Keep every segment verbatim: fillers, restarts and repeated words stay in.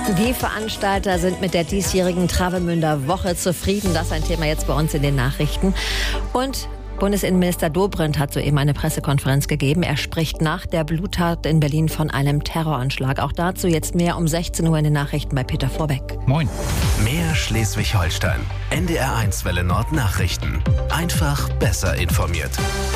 Die Veranstalter sind mit der diesjährigen Travemünder Woche zufrieden. Das ist ein Thema jetzt bei uns in den Nachrichten. Und Bundesinnenminister Dobrindt hat soeben eine Pressekonferenz gegeben. Er spricht nach der Bluttat in Berlin von einem Terroranschlag. Auch dazu jetzt mehr um sechzehn Uhr in den Nachrichten bei Peter Vorbeck. Moin. Mehr Schleswig-Holstein. N D R eins Welle Nord Nachrichten. Einfach besser informiert.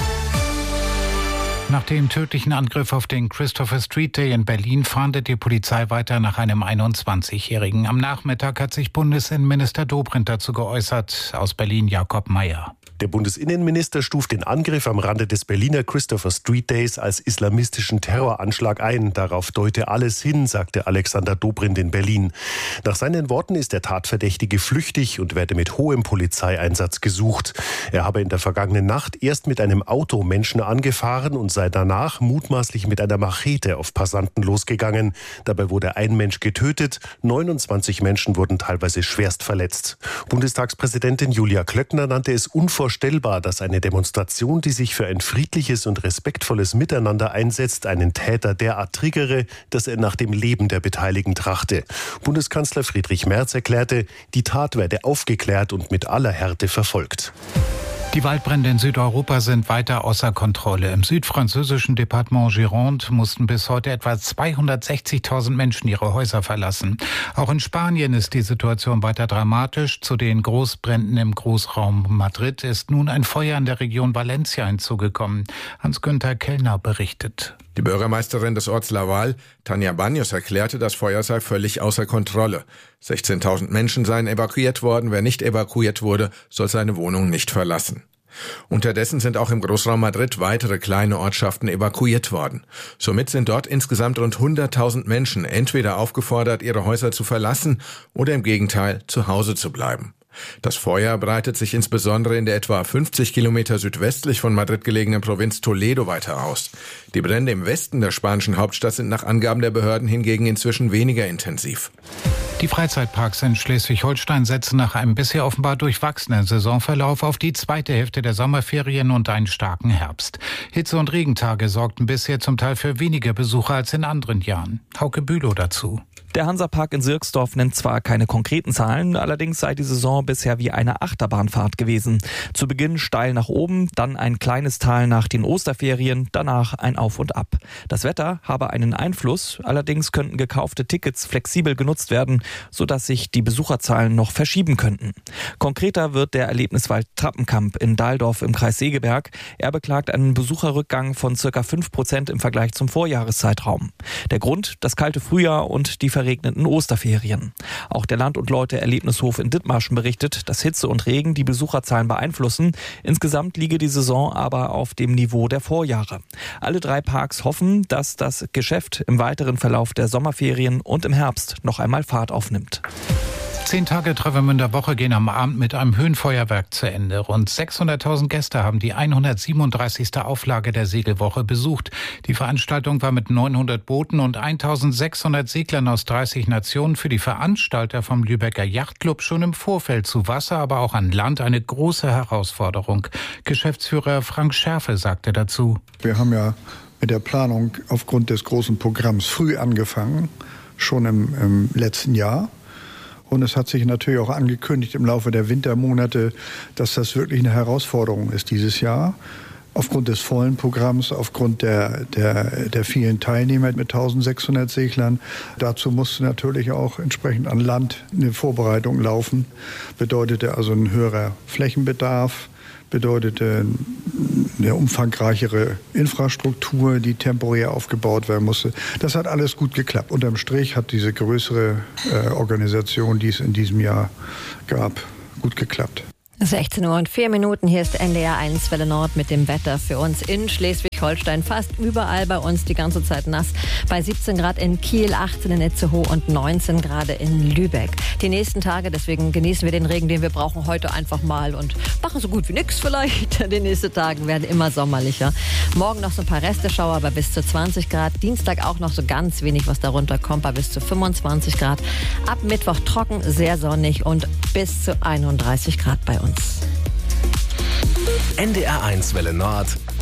Nach dem tödlichen Angriff auf den Christopher Street Day in Berlin fahndet die Polizei weiter nach einem einundzwanzigjährigen. Am Nachmittag hat sich Bundesinnenminister Dobrindt dazu geäußert. Aus Berlin Jakob Mayer. Der Bundesinnenminister stuft den Angriff am Rande des Berliner Christopher Street Days als islamistischen Terroranschlag ein. Darauf deute alles hin, sagte Alexander Dobrindt in Berlin. Nach seinen Worten ist der Tatverdächtige flüchtig und werde mit hohem Polizeieinsatz gesucht. Er habe in der vergangenen Nacht erst mit einem Auto Menschen angefahren und sei danach mutmaßlich mit einer Machete auf Passanten losgegangen. Dabei wurde ein Mensch getötet, neunundzwanzig Menschen wurden teilweise schwerst verletzt. Bundestagspräsidentin Julia Klöckner nannte es unvorstellbar, Vorstellbar, dass eine Demonstration, die sich für ein friedliches und respektvolles Miteinander einsetzt, einen Täter derart triggere, dass er nach dem Leben der Beteiligten trachte. Bundeskanzler Friedrich Merz erklärte, die Tat werde aufgeklärt und mit aller Härte verfolgt. Die Waldbrände in Südeuropa sind weiter außer Kontrolle. Im südfranzösischen Departement Gironde mussten bis heute etwa zweihundertsechzigtausend Menschen ihre Häuser verlassen. Auch in Spanien ist die Situation weiter dramatisch. Zu den Großbränden im Großraum Madrid ist nun ein Feuer in der Region Valencia hinzugekommen. Hans-Günther Kellner berichtet. Die Bürgermeisterin des Orts Laval, Tanja Baños, erklärte, das Feuer sei völlig außer Kontrolle. sechzehntausend Menschen seien evakuiert worden. Wer nicht evakuiert wurde, soll seine Wohnung nicht verlassen. Unterdessen sind auch im Großraum Madrid weitere kleine Ortschaften evakuiert worden. Somit sind dort insgesamt rund hunderttausend Menschen entweder aufgefordert, ihre Häuser zu verlassen oder im Gegenteil zu Hause zu bleiben. Das Feuer breitet sich insbesondere in der etwa fünfzig Kilometer südwestlich von Madrid gelegenen Provinz Toledo weiter aus. Die Brände im Westen der spanischen Hauptstadt sind nach Angaben der Behörden hingegen inzwischen weniger intensiv. Die Freizeitparks in Schleswig-Holstein setzen nach einem bisher offenbar durchwachsenen Saisonverlauf auf die zweite Hälfte der Sommerferien und einen starken Herbst. Hitze- und Regentage sorgten bisher zum Teil für weniger Besucher als in anderen Jahren. Hauke Bülow dazu. Der Hansapark in Sirksdorf nennt zwar keine konkreten Zahlen, allerdings sei die Saison bisher wie eine Achterbahnfahrt gewesen. Zu Beginn steil nach oben, dann ein kleines Tal nach den Osterferien, danach ein Auf und Ab. Das Wetter habe einen Einfluss, allerdings könnten gekaufte Tickets flexibel genutzt werden, sodass sich die Besucherzahlen noch verschieben könnten. Konkreter wird der Erlebniswald Trappenkamp in Dahldorf im Kreis Segeberg. Er beklagt einen Besucherrückgang von circa fünf Prozent im Vergleich zum Vorjahreszeitraum. Der Grund, das kalte Frühjahr und die verregneten Osterferien. Auch der Land- und Leute-Erlebnishof in Dithmarschen berichtet, dass Hitze und Regen die Besucherzahlen beeinflussen. Insgesamt liege die Saison aber auf dem Niveau der Vorjahre. Alle drei Parks hoffen, dass das Geschäft im weiteren Verlauf der Sommerferien und im Herbst noch einmal Fahrt aufnimmt. Zehn Tage Travemünder Woche gehen am Abend mit einem Höhenfeuerwerk zu Ende. Rund sechshunderttausend Gäste haben die hundertsiebenunddreißigste Auflage der Segelwoche besucht. Die Veranstaltung war mit neunhundert Booten und eintausendsechshundert Seglern aus dreißig Nationen für die Veranstalter vom Lübecker Yachtclub schon im Vorfeld zu Wasser, aber auch an Land eine große Herausforderung. Geschäftsführer Frank Schärfe sagte dazu: Wir haben ja mit der Planung aufgrund des großen Programms früh angefangen, schon im, im letzten Jahr. Und es hat sich natürlich auch angekündigt im Laufe der Wintermonate, dass das wirklich eine Herausforderung ist dieses Jahr. Aufgrund des vollen Programms, aufgrund der, der, der vielen Teilnehmer mit eintausendsechshundert Seglern. Dazu musste natürlich auch entsprechend an Land eine Vorbereitung laufen. Bedeutete also ein höherer Flächenbedarf, bedeutete eine umfangreichere Infrastruktur, die temporär aufgebaut werden musste. Das hat alles gut geklappt. Unterm Strich hat diese größere äh, Organisation, die es in diesem Jahr gab, gut geklappt. sechzehn Uhr und vier Minuten, hier ist N D R eins Welle Nord mit dem Wetter für uns in Schleswig-Holstein. Fast überall bei uns die ganze Zeit nass. Bei siebzehn Grad in Kiel, achtzehn in Itzehoe und neunzehn Grad in Lübeck. Die nächsten Tage, deswegen genießen wir den Regen, den wir brauchen, heute einfach mal und machen so gut wie nichts vielleicht. Die nächsten Tage werden immer sommerlicher. Morgen noch so ein paar Resteschauer bei bis zu zwanzig Grad. Dienstag auch noch so ganz wenig, was darunter kommt, bei bis zu fünfundzwanzig Grad. Ab Mittwoch trocken, sehr sonnig und bis zu einunddreißig Grad bei uns. N D R eins Welle Nord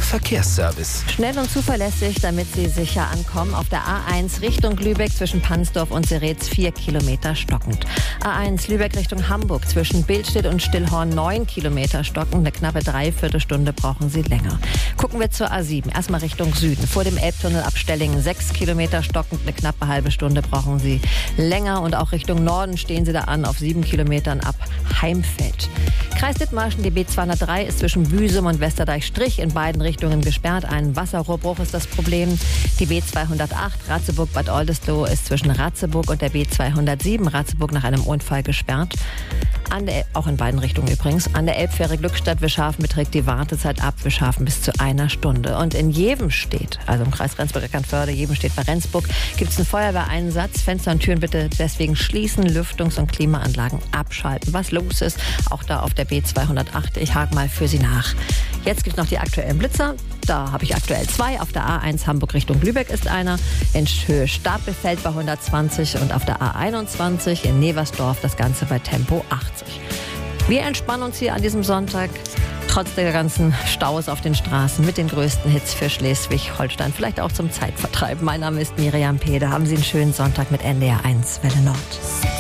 Verkehrsservice. Schnell und zuverlässig, damit Sie sicher ankommen. Auf der A eins Richtung Lübeck zwischen Pansdorf und Seretz vier Kilometer stockend. A eins Lübeck Richtung Hamburg zwischen Bildstedt und Stillhorn neun Kilometer stockend. Eine knappe Dreiviertelstunde brauchen Sie länger. Gucken wir zur A sieben. Erstmal Richtung Süden. Vor dem Elbtunnel ab Stellingen sechs Kilometer stockend. Eine knappe halbe Stunde brauchen Sie länger. Und auch Richtung Norden stehen Sie da an auf sieben Kilometern ab Heimfeld. Kreis Dithmarschen, die B zweihundertdrei ist zwischen Büsum und Westerdeich-Strich in beiden Richtungen gesperrt. Ein Wasserrohrbruch ist das Problem. Die B zweihundertacht Ratzeburg-Bad Oldesloe ist zwischen Ratzeburg und der B zweihundertsieben Ratzeburg nach einem Unfall gesperrt. An der, auch in beiden Richtungen übrigens. An der Elbfähre Glückstadt Wischhafen beträgt die Wartezeit ab Wischhafen bis zu einer Stunde. Und in Jevenstedt, also im Kreis Rendsburg-Eckernförde, Jevenstedt bei Rendsburg, gibt es einen Feuerwehreinsatz. Fenster und Türen bitte deswegen schließen, Lüftungs- und Klimaanlagen abschalten. Was los ist, auch da auf der B zweihundertacht. Ich hake mal für Sie nach. Jetzt gibt es noch die aktuellen Blitzer. Da habe ich aktuell zwei. Auf der A eins Hamburg Richtung Lübeck ist einer. In Höhe Stapelfeld bei hundertzwanzig und auf der A einundzwanzig in Neversdorf das Ganze bei Tempo achtzig. Wir entspannen uns hier an diesem Sonntag. Trotz der ganzen Staus auf den Straßen mit den größten Hits für Schleswig-Holstein. Vielleicht auch zum Zeitvertreib. Mein Name ist Miriam Pede. Haben Sie einen schönen Sonntag mit N D R eins Welle Nord.